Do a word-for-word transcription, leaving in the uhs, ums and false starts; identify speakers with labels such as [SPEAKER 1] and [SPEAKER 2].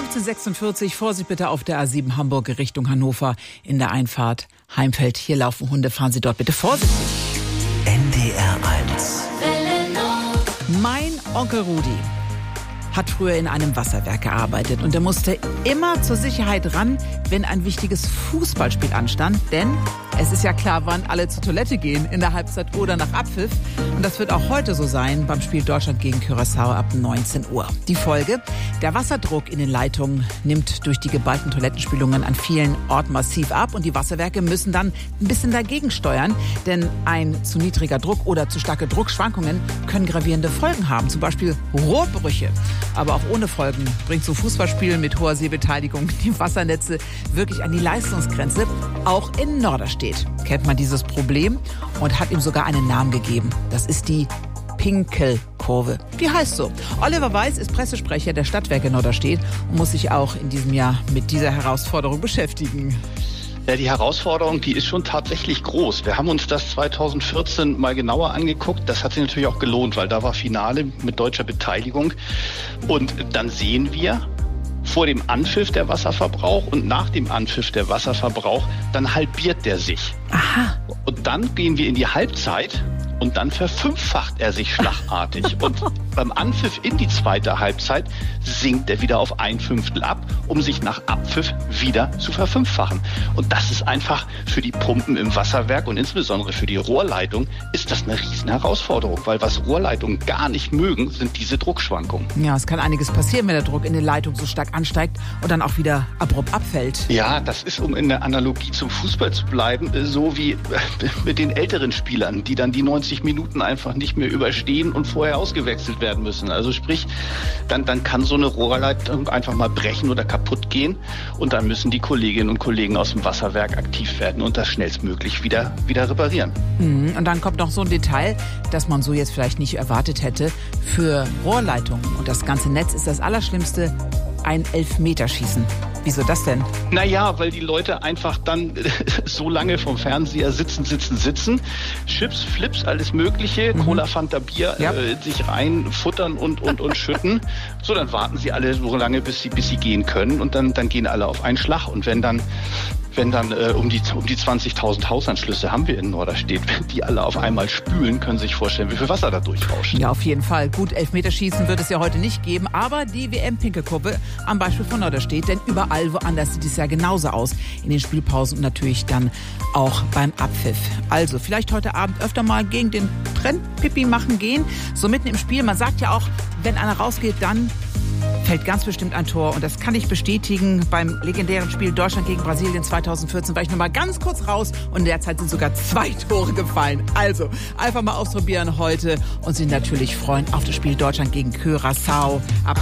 [SPEAKER 1] fünfzehn Uhr sechsundvierzig, Vorsicht bitte auf der A sieben Hamburg Richtung Hannover in der Einfahrt Heimfeld. Hier laufen Hunde, fahren Sie dort bitte vorsichtig.
[SPEAKER 2] N D R eins.
[SPEAKER 1] Mein Onkel Rudi hat früher in einem Wasserwerk gearbeitet und er musste immer zur Sicherheit ran, wenn ein wichtiges Fußballspiel anstand, denn es ist ja klar, wann alle zur Toilette gehen, in der Halbzeit oder nach Abpfiff. Und das wird auch heute so sein beim Spiel Deutschland gegen Curaçao ab neunzehn Uhr. Die Folge: Der Wasserdruck in den Leitungen nimmt durch die geballten Toilettenspülungen an vielen Orten massiv ab und die Wasserwerke müssen dann ein bisschen dagegen steuern, denn ein zu niedriger Druck oder zu starke Druckschwankungen können gravierende Folgen haben, zum Beispiel Rohrbrüche. Aber auch ohne Folgen bringt so Fußballspiel mit hoher Sehbeteiligung die Wassernetze wirklich an die Leistungsgrenze, auch in Norderstedt. Kennt man dieses Problem und hat ihm sogar einen Namen gegeben. Das ist die Pinkelkurve. Die heißt so. Oliver Weiß ist Pressesprecher der Stadtwerke Norderstedt und muss sich auch in diesem Jahr mit dieser Herausforderung beschäftigen.
[SPEAKER 3] Ja, die Herausforderung, die ist schon tatsächlich groß. Wir haben uns das zweitausendvierzehn mal genauer angeguckt. Das hat sich natürlich auch gelohnt, weil da war Finale mit deutscher Beteiligung. Und dann sehen wir, vor dem Anpfiff der Wasserverbrauch und nach dem Anpfiff der Wasserverbrauch, dann halbiert der sich.
[SPEAKER 1] Aha.
[SPEAKER 3] Und dann gehen wir in die Halbzeit und dann verfünffacht er sich schlagartig. Und beim Anpfiff in die zweite Halbzeit sinkt er wieder auf ein Fünftel ab, um sich nach Abpfiff wieder zu verfünffachen. Und das ist einfach für die Pumpen im Wasserwerk und insbesondere für die Rohrleitung ist das eine riesen Herausforderung, weil was Rohrleitungen gar nicht mögen, sind diese Druckschwankungen.
[SPEAKER 1] Ja, es kann einiges passieren, wenn der Druck in den Leitungen so stark ansteigt und dann auch wieder abrupt abfällt.
[SPEAKER 3] Ja, das ist, um in der Analogie zum Fußball zu bleiben, so wie mit den älteren Spielern, die dann die neunzig Minuten einfach nicht mehr überstehen und vorher ausgewechselt werden müssen. Also sprich, dann, dann kann so eine Rohrleitung einfach mal brechen oder kaputt gehen und dann müssen die Kolleginnen und Kollegen aus dem Wasserwerk aktiv werden und das schnellstmöglich wieder, wieder reparieren.
[SPEAKER 1] Mhm. Und dann kommt noch so ein Detail, das man so jetzt vielleicht nicht erwartet hätte. Für Rohrleitungen und das ganze Netz ist das Allerschlimmste ein Elfmeterschießen. Wieso das denn?
[SPEAKER 3] Naja, weil die Leute einfach dann so lange vom Fernseher sitzen, sitzen, sitzen. Chips, Flips, alles Mögliche, mhm. Cola, Fanta, Bier, ja. äh, sich reinfuttern und, und, und schütten. So, dann warten sie alle so lange, bis sie, bis sie gehen können und dann, dann gehen alle auf einen Schlag. Und wenn dann Wenn dann äh, um die, um die zwanzigtausend Hausanschlüsse haben wir in Norderstedt, wenn die alle auf einmal spülen, können Sie sich vorstellen, wie viel Wasser da durchrauscht.
[SPEAKER 1] Ja, auf jeden Fall. Gut, Elfmeterschießen wird es ja heute nicht geben, aber die W M-Pinkelkurve am Beispiel von Norderstedt, denn überall woanders sieht es ja genauso aus. In den Spielpausen und natürlich dann auch beim Abpfiff. Also vielleicht heute Abend öfter mal gegen den Trend Pipi machen gehen, so mitten im Spiel. Man sagt ja auch, wenn einer rausgeht, dann fällt ganz bestimmt ein Tor. Und das kann ich bestätigen. Beim legendären Spiel Deutschland gegen Brasilien zweitausendvierzehn war ich noch mal ganz kurz raus und in der Zeit sind sogar zwei Tore gefallen. Also einfach mal ausprobieren heute und sich natürlich freuen auf das Spiel Deutschland gegen Curaçao ab